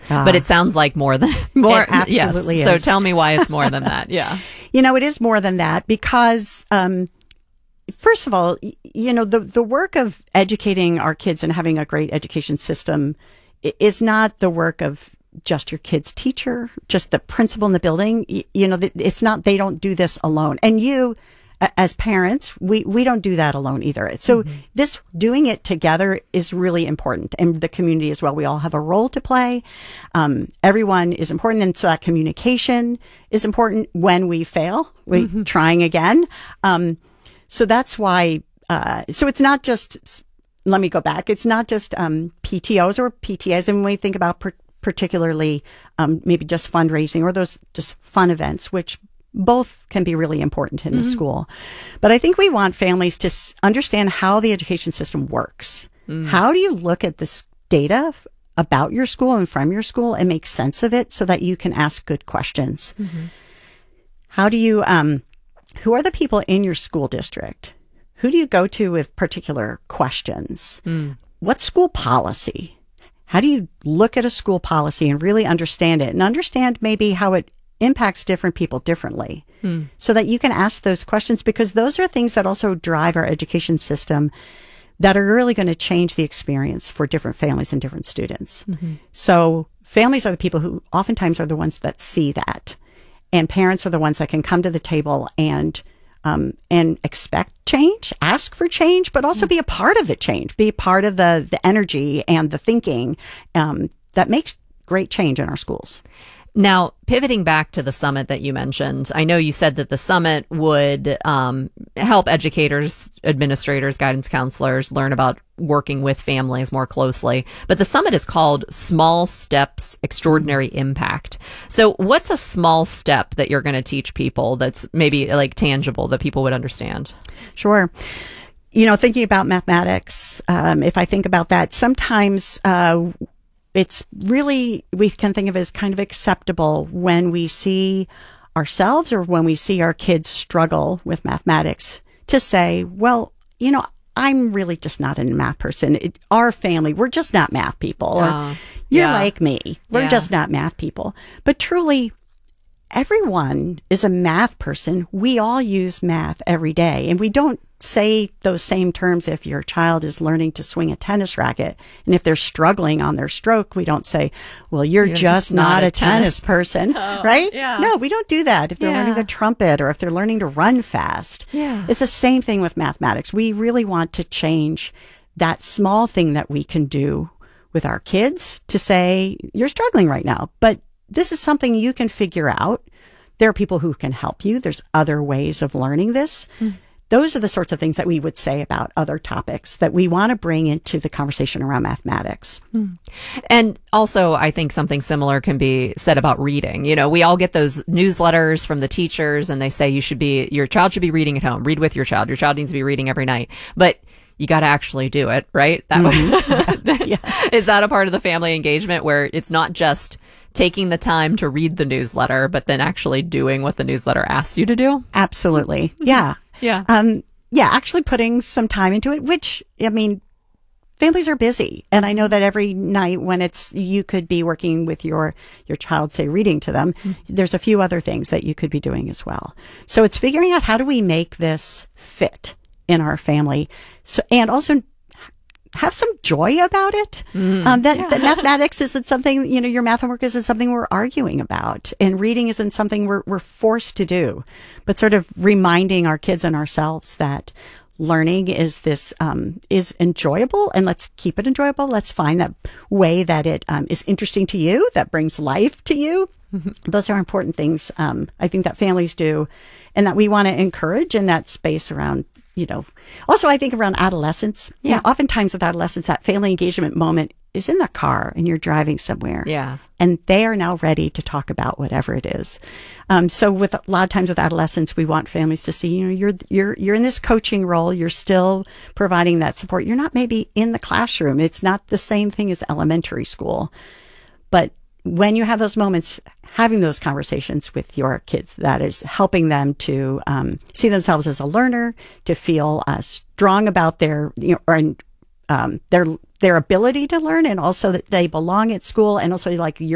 But it sounds like more than more. It absolutely yes. So is. tell me why it's more than that. Yeah. It is more than that because, first of all, the work of educating our kids and having a great education system is not the work of just your kid's teacher, just the principal in the building. It's not, they don't do this alone. And you, as parents, we don't do that alone either. So this doing it together is really important, and the community as well. We all have a role to play. Everyone is important, and so that communication is important. When we fail, trying again. So that's why. So it's not just. Let me go back. It's not just PTOs or PTAs, and when we think about particularly maybe just fundraising or those just fun events, which both can be really important in a school. But I think we want families to understand how the education system works. How do you look at this data about your school and from your school and make sense of it so that you can ask good questions? How do you, who are the people in your school district? Who do you go to with particular questions? What's school policy? How do you look at a school policy and really understand it and understand maybe how it impacts different people differently so that you can ask those questions, because those are things that also drive our education system that are really going to change the experience for different families and different students. So families are the people who oftentimes are the ones that see that, and parents are the ones that can come to the table and expect change, ask for change, but also be a part of the change, be a part of the energy and the thinking that makes great change in our schools. Now, pivoting back to the summit that you mentioned, I know you said that the summit would help educators, administrators, guidance counselors learn about working with families more closely. But the summit is called Small Steps, Extraordinary Impact. So what's a small step that you're going to teach people that's maybe like tangible that people would understand? Sure. Thinking about mathematics, if I think about that, sometimes it's really, we can think of it as kind of acceptable when we see ourselves or when we see our kids struggle with mathematics to say, well, I'm really just not a math person. Our family, we're just not math people. Or you're like me. We're just not math people. But truly, everyone is a math person. We all use math every day, and we don't say those same terms if your child is learning to swing a tennis racket. And if they're struggling on their stroke, we don't say, well, you're just not a tennis person, right? Yeah. No, we don't do that if they're learning the trumpet or if they're learning to run fast. Yeah. It's the same thing with mathematics. We really want to change that small thing that we can do with our kids to say, you're struggling right now, but this is something you can figure out. There are people who can help you. There's other ways of learning this. Those are the sorts of things that we would say about other topics that we want to bring into the conversation around mathematics. And also, I think something similar can be said about reading. We all get those newsletters from the teachers, and they say your child should be reading at home. Read with your child. Your child needs to be reading every night. But you got to actually do it, right? Is that a part of the family engagement where it's not just taking the time to read the newsletter, but then actually doing what the newsletter asks you to do? Absolutely. Yeah. Yeah. Actually putting some time into it, which, families are busy. And I know that every night when you could be working with your child, say reading to them, there's a few other things that you could be doing as well. So it's figuring out, how do we make this fit in our family? So, and also have some joy about it. That mathematics isn't something, your math homework isn't something we're arguing about, and reading isn't something we're forced to do, but sort of reminding our kids and ourselves that learning is enjoyable, and let's keep it enjoyable. Let's find that way that it is interesting to you, that brings life to you. Those are important things I think that families do, and that we want to encourage in that space around, also I think around adolescence. Oftentimes with adolescents, that family engagement moment is in the car and you're driving somewhere. Yeah. And they are now ready to talk about whatever it is. So with a lot of times with adolescents, we want families to see, you're in this coaching role. You're still providing that support. You're not maybe in the classroom. It's not the same thing as elementary school, but when you have those moments, having those conversations with your kids, that is helping them to see themselves as a learner, to feel strong about their ability to learn, and also that they belong at school, and also like